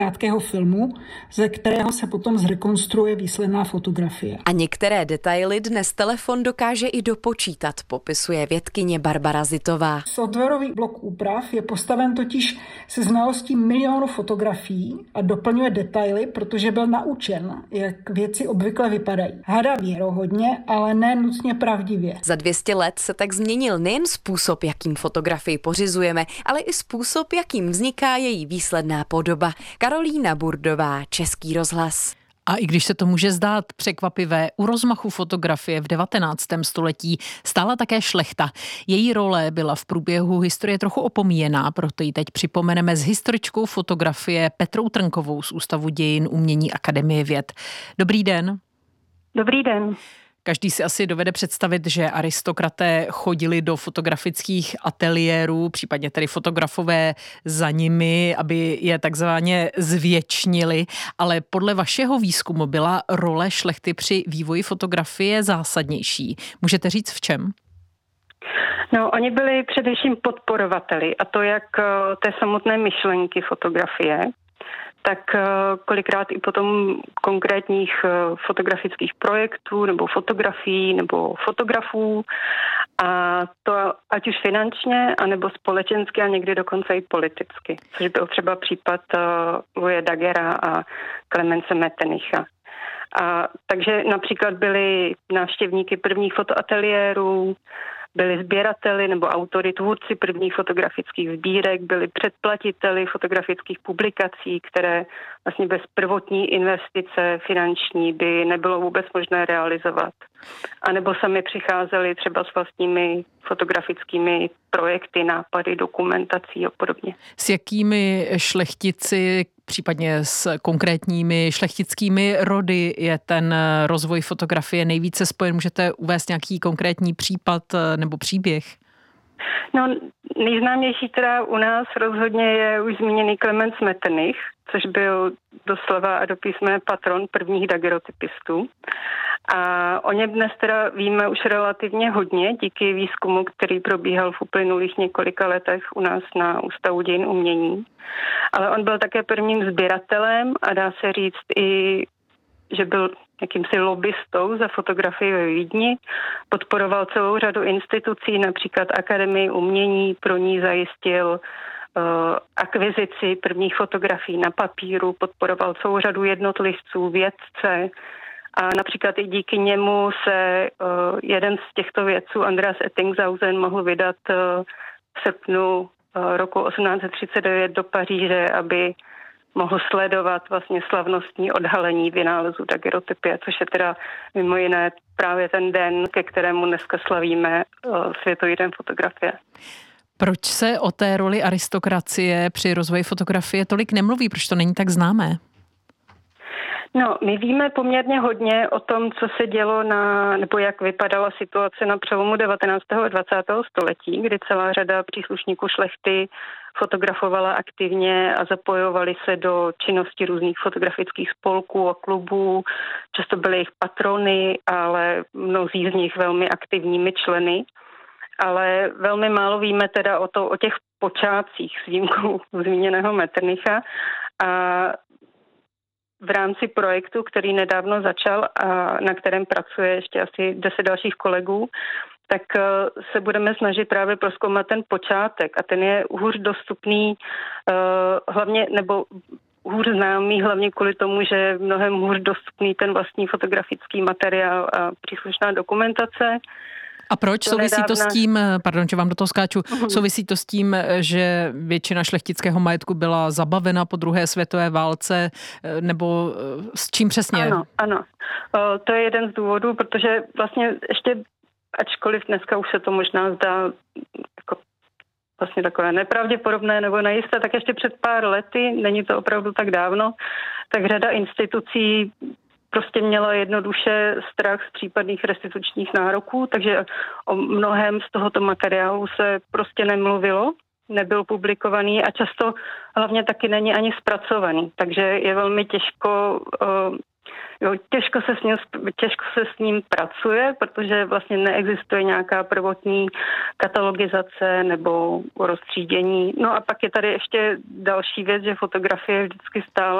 krátkého filmu, ze kterého se potom zrekonstruuje výsledná fotografie. A některé detaily dnes telefon dokáže i dopočítat, popisuje vědkyně Barbara Zitová. Softwarový blok úprav je postaven totiž se znalostí milionů fotografií a doplňuje detaily, protože byl naučen, jak věci obvykle vypadají. Hádá věrohodně, ale ne nutně pravdivě. Za 200 let se tak změnil nejen způsob, jakým fotografii pořizujeme, ale i způsob, jakým vzniká její výsledná podoba. Karolína Burdová, Český rozhlas. A i když se to může zdát překvapivé, u rozmachu fotografie v 19. století stála také šlechta. Její role byla v průběhu historie trochu opomíjená, proto ji teď připomeneme s historičkou fotografie Petrou Trnkovou z Ústavu dějin umění Akademie věd. Dobrý den. Dobrý den. Každý si asi dovede představit, že aristokraté chodili do fotografických ateliérů, případně tedy fotografové za nimi, aby je takzvaně zvětšnili. Ale podle vašeho výzkumu byla role šlechty při vývoji fotografie zásadnější. Můžete říct v čem? No, oni byli především podporovateli, a to jak té samotné myšlenky fotografie, tak kolikrát i potom konkrétních fotografických projektů nebo fotografií nebo fotografů, a to ať už finančně, anebo společensky a někdy dokonce i politicky, což byl třeba případ Louise Daguerra a Clemence Metternicha. Takže například byli návštěvníky prvních fotoateliérů, byli sběrateli nebo autory, tvůrci prvních fotografických sbírek, byli předplatiteli fotografických publikací, které vlastně bez prvotní investice finanční by nebylo vůbec možné realizovat. A nebo sami přicházeli třeba s vlastními fotografickými projekty, nápady, dokumentací a podobně. S jakými šlechtici, případně s konkrétními šlechtickými rody je ten rozvoj fotografie nejvíce spojen? Můžete uvést nějaký konkrétní případ nebo příběh? No, nejznámější teda u nás rozhodně je už zmíněný Clemens Metternich, což byl doslova a do písmene patron prvních daguerreotypistů. A o něm dnes teda víme už relativně hodně díky výzkumu, který probíhal v uplynulých několika letech u nás na Ústavu dějin umění. Ale on byl také prvním sběratelem a dá se říct i, že byl jakýmsi lobbystou za fotografii ve Vídni. Podporoval celou řadu institucí, například Akademii umění, pro ní zajistil akvizici prvních fotografií na papíru, podporoval celou řadu jednotlivců, vědce, a například i díky němu se jeden z těchto vědců, Andreas Ettingshausen, mohl vydat v srpnu roku 1839 do Paříže, aby mohl sledovat vlastně slavnostní odhalení vynálezu daguerreotypie, což je teda mimo jiné právě ten den, ke kterému dneska slavíme Světový den fotografie. Proč se o té roli aristokracie při rozvoji fotografie tolik nemluví? Proč to není tak známé? No, my víme poměrně hodně o tom, co se dělo nebo jak vypadala situace na přelomu 19. a 20. století, kdy celá řada příslušníků šlechty fotografovala aktivně a zapojovali se do činnosti různých fotografických spolků a klubů. Často byly jejich patrony, ale mnozí z nich velmi aktivními členy. Ale velmi málo víme teda o těch počátcích s výjimkou zmíněného Metternicha. A v rámci projektu, který nedávno začal a na kterém pracuje ještě asi 10 dalších kolegů, tak se budeme snažit právě prozkoumat ten počátek, a ten je hůř dostupný hlavně, nebo hůř známý hlavně kvůli tomu, že je mnohem hůř dostupný ten vlastní fotografický materiál a příslušná dokumentace. A proč? Souvisí to s tím, pardon, že vám do toho skáču, souvisí to s tím, že většina šlechtického majetku byla zabavena po druhé světové válce, nebo s čím přesně? Ano. To je jeden z důvodů, protože vlastně ještě, ačkoliv dneska už se to možná zdá jako vlastně takové nepravděpodobné nebo nejisté, tak ještě před pár lety, není to opravdu tak dávno, tak řada institucí prostě měla jednoduše strach z případných restitučních nároků, takže o mnohem z tohoto materiálu se prostě nemluvilo, nebyl publikovaný a často hlavně taky není ani zpracovaný. Takže je velmi těžko Jo, těžko se s ním pracuje, protože vlastně neexistuje nějaká prvotní katalogizace nebo roztřídění. No a pak je tady ještě další věc, že fotografie vždycky stála